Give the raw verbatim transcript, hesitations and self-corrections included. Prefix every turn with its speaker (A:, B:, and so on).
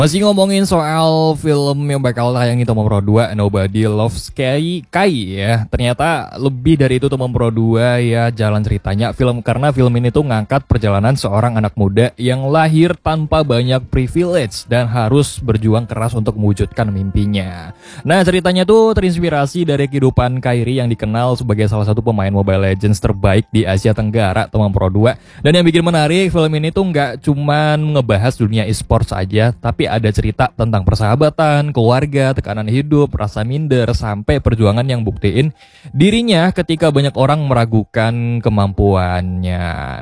A: Masih ngomongin soal film yang bakal tayang di Tomon Pro dua, Nobody Loves Kai, Kai ya. Ternyata lebih dari itu Tomon Pro dua ya jalan ceritanya film karena film ini tuh ngangkat perjalanan seorang anak muda yang lahir tanpa banyak privilege dan harus berjuang keras untuk mewujudkan mimpinya. Nah, ceritanya tuh terinspirasi dari kehidupan Kairi yang dikenal sebagai salah satu pemain Mobile Legends terbaik di Asia Tenggara, Tomon Pro dua. Dan yang bikin menarik, film ini tuh nggak cuman ngebahas dunia e-sports aja, tapi ada cerita tentang persahabatan, keluarga, tekanan hidup, rasa minder, sampai perjuangan yang buktiin dirinya ketika banyak orang meragukan kemampuannya.